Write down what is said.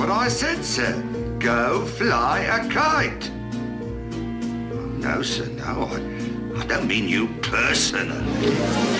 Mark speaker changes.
Speaker 1: what I said, sir. Go fly a kite. No, sir, no. I don't mean you personally.